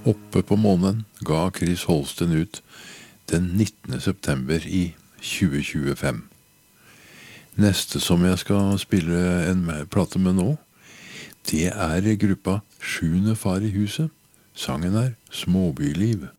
Oppe på månen ga Chris Holsten ut den 19. september i 2025. Neste som jeg skal spille en plate med nå, det er gruppa Sjuende far i huset. Sangen er Småbyliv.